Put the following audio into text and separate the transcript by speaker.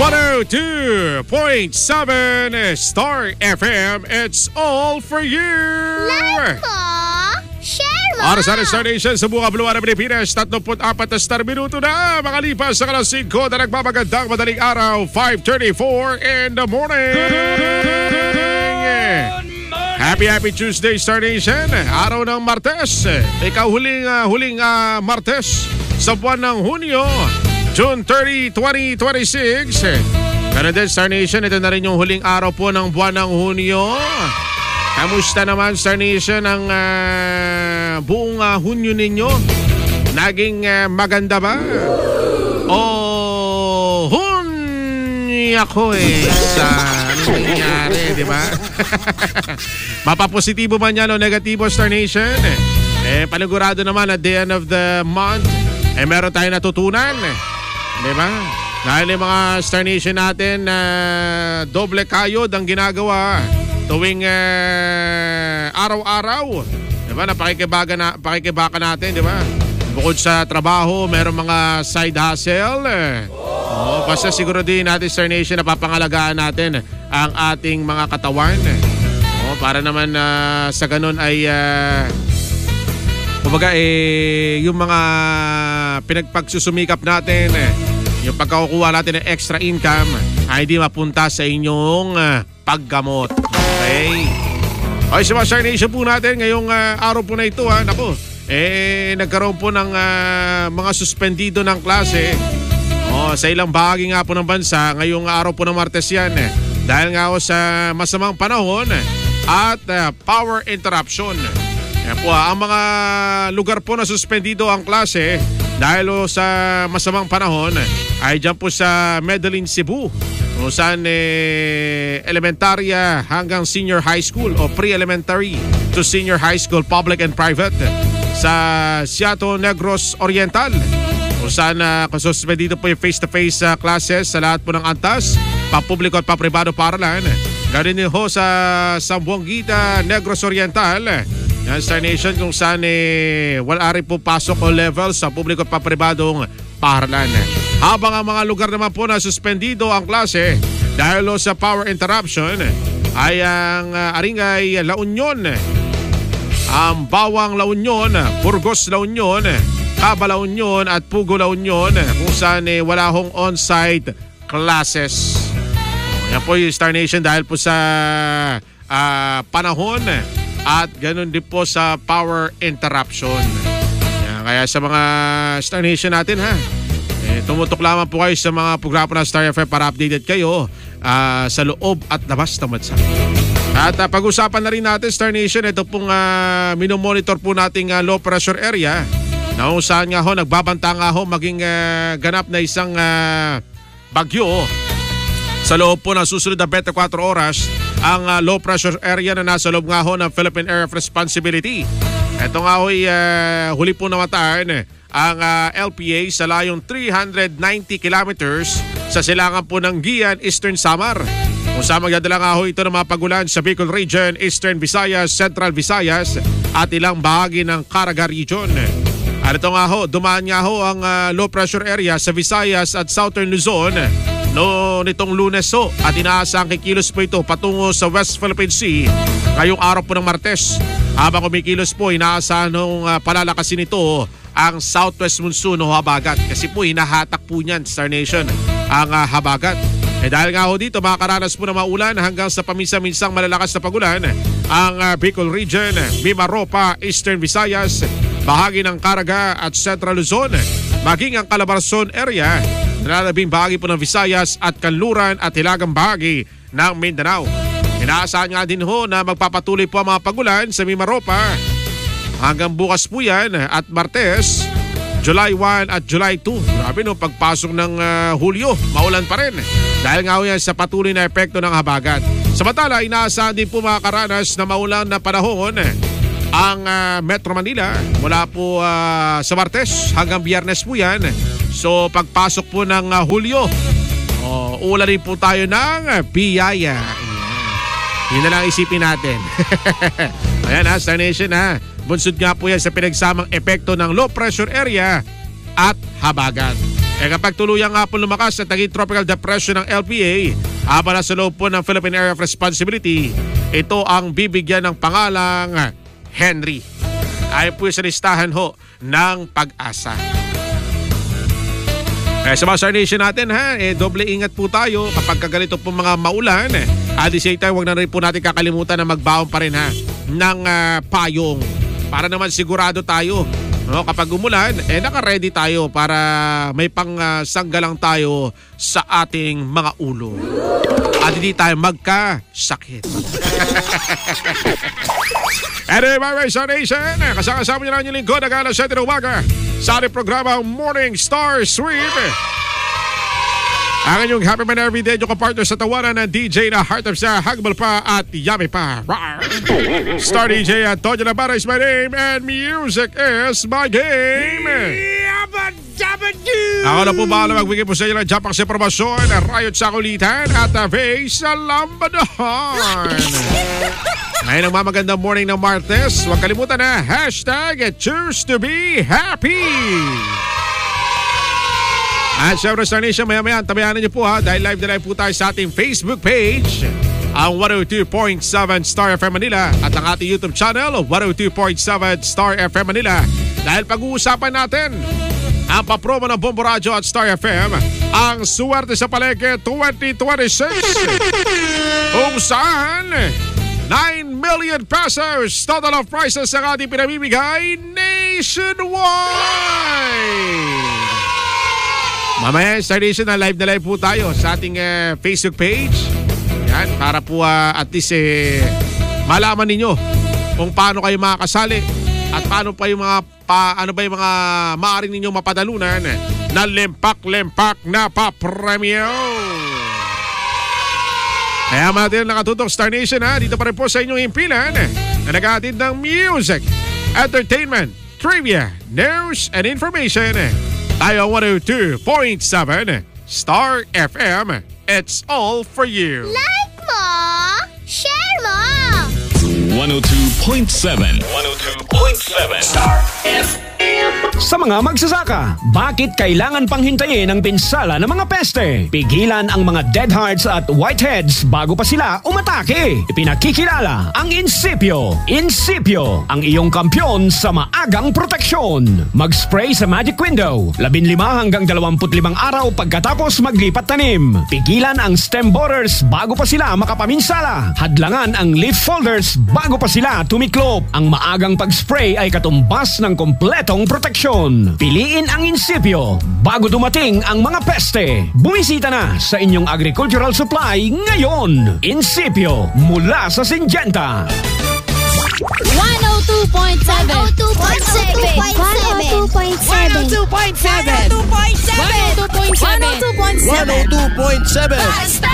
Speaker 1: 102.7 Star FM. It's all for you.
Speaker 2: Like mo, share mo.
Speaker 1: Para sa Star Nation sa buong kabuluhan ng Pilipinas, 34 na star minuto na makalipas sa kalas 5 na nagmamagandang madaling araw, 5:34 in the morning. Happy Tuesday, Star Nation. Araw ng Martes. Ikaw huling Martes sa buwan ng Hunyo, June 30, 2026. Ganun din, Star Nation, ito na rin yung huling araw po ng buwan ng Hunyo. Kamusta naman, Star Nation, ang buong Hunyo ninyo? Naging maganda ba? Ako sa ano nangyari, di ba? Mapapositibo man yan o negatibo, Star Nation. Panigurado naman at the end of the month, meron tayong natutunan. Di ba? Dahil yung mga Star Nation natin doble kayod ang ginagawa tuwing araw-araw. Di ba? Pakikibaka natin, di ba? Bukod sa trabaho, meron mga side hustle. Basta siguro din natin, Star Nation, napapangalagaan natin ang ating mga katawan. Para naman sa ganun ay kumbaga yung mga pinagpagsusumikap natin, yung pagkakukuha natin ng extra income ay hindi mapunta sa inyong paggamot. Okay? Okay, sa mga Star Nation po natin ngayong araw po na ito, nagkaroon po ng mga suspendido ng klase sa ilang bahagi nga po ng bansa ngayong araw po ng Martes yan. Dahil nga sa masamang panahon at power interruption. Yan po, ang mga lugar po na suspendido ang klase dahil sa masamang panahon ay dyan po sa Medellin, Cebu, kung saan elementarya hanggang senior high school o pre-elementary to senior high school, public and private. Sa Seattle Negros Oriental, kung saan suspendido po yung face-to-face classes sa lahat po ng antas, papubliko at papribado paralan. Ganun din ho sa Sambuanguita, Negros Oriental, Star Nation, kung saan wala rin po pasok o level sa publiko at papribadong paralan. Habang ang mga lugar naman po na suspendido ang klase dahil sa power interruption ay ang Aringay, La Union, ang Bawang, La Union, Burgos, La Union, Caba, La Union at Pugo, La Union, kung saan wala hong on-site classes. Yan po yung Star Nation dahil po sa panahon at ganun din po sa power interruption. Yan, kaya sa mga Star Nation natin tumutok lamang po kayo sa mga programa ng Star FM para updated kayo sa loob at labas ng bansa. At pag-usapan na rin natin, Star Nation, ito pong minomonitor po nating low pressure area na kung saan nga ho nagbabanta nga ho maging ganap na isang bagyo sa loob po ng susunod na 24 oras ang low pressure area na nasa loob nga ho ng Philippine Area of Responsibility. Ito nga ho huli po namataan ang LPA sa layong 390 kilometers sa silangan po ng Guian, Eastern Samar. Kung saan magdadala nga ho ito ng mga pagulan sa Bicol Region, Eastern Visayas, Central Visayas at ilang bahagi ng Caraga Region. At ito nga ho, dumaan nga ho ang low pressure area sa Visayas at Southern Luzon nitong Lunes ho, at inaasang kikilos po ito patungo sa West Philippine Sea ngayong araw po ng Martes. Habang kumikilos po, inaasahan palalakasin ito ang southwest monsoon o habagat, kasi po hinahatak po niyan, Star Nation, ang habagat. Dahil nga ho dito, makakaranas po ng maulan hanggang sa paminsan-minsang malalakas na pagulan ang Bicol Region, Mimaropa, Eastern Visayas, bahagi ng Caraga at Central Luzon, maging ang Calabarzon area, nalalabing bahagi po ng Visayas at Kanluran at hilagang bahagi ng Mindanao. Inaasahan nga din ho na magpapatuloy po ang mga pagulan sa Mimaropa hanggang bukas po yan at Martes, July 1 at July 2. Grabe no, pagpasok ng Hulyo, maulan pa rin. Dahil nga yan sa patuloy na epekto ng habagat. Samantala, inaasahan din po makakaranas na maulan na panahon ang Metro Manila mula po sa Martes hanggang Biyernes po yan. So pagpasok po ng Hulyo, ulan rin po tayo ng biyaya. Yun na lang isipin natin. Ayan Star Nation Bunsod nga po yan sa pinagsamang epekto ng low pressure area at habagat. Kapag tuluyang nga po lumakas at naging tropical depression ng LPA, habang nasa loob po ng Philippine Area of Responsibility, ito ang bibigyan ng pangalang Henry. Ay po sa listahan ho ng Pag-asa. Sa mga Star Nation natin doble ingat po tayo kapag kaganito po mga maulan. At the same time, huwag na rin po natin kakalimutan na magbaon pa rin ng payong. Para naman sigurado tayo. No, kapag umulan, naka-ready tayo para may pang-sanggalang tayo sa ating mga ulo. At hindi tayo magkasakit. Anyway, my Star Nation, kasama niyo lang yung lingkod ng alas 7 ng umaga sa ating programang Morning Star Sweep. Ang inyong happy man every day, yung kapartner sa tawanan ng DJ na Heart of Sa, Hagbal pa at Yummy pa. Star DJ Antonio Navarra is my name and music is my game. Ako na po bahala magbigay po sa inyo ng japak sa informasyon, rayot sa kulitan at face sa lambadon. Ngayon ang mamagandang morning ng Martes, huwag kalimutan na #choose to be happy. At syempre Star Nation, maya-maya, tabayanan niyo po dahil live na live po tayo sa ating Facebook page, ang 102.7 Star FM Manila at ang ating YouTube channel, 102.7 Star FM Manila. Dahil pag-uusapan natin ang papromo ng Bombo Radio at Star FM, ang Suwerte sa Palengke 2026, kung saan 9 million pesos total of prizes ang ating pinamimigay nationwide. Mamaya Star Nation, na live po tayo sa ating Facebook page. Yan, para po at least malaman ninyo kung paano kayo makakasali at paano pa yung ano ba yung mga maaaring ninyong mapadalunan na lempak-lempak na papremyo. Kaya natin nakatutok Star Nation dito pa rin po sa inyong impilan na nag-aatid ng music, entertainment, trivia, news, and information. Tayo 102.7 Star FM. It's all for you.
Speaker 2: Like mo, share mo.
Speaker 3: 102.7 Star FM.
Speaker 4: Sa mga magsasaka, bakit kailangan pang hintayin ang pinsala ng mga peste? Pigilan ang mga dead hearts at whiteheads bago pa sila umatake. Ipinakikilala ang Incipio. Incipio, ang iyong kampyon sa maagang proteksyon. Mag-spray sa Magic Window, 15 hanggang 25 araw pagkatapos maglipat tanim. Pigilan ang stem borers bago pa sila makapaminsala. Hadlangan ang leaf folders bago pa sila tumiklop. Ang maagang pag-spray ay katumbas ng kompletong proteksyon. Piliin ang Incipio bago dumating ang mga peste. Bumisita na sa inyong agricultural supply ngayon. Incipio mula sa Syngenta.
Speaker 2: 102.7 102.7 102.7 102.7 102.7 102.7 102.7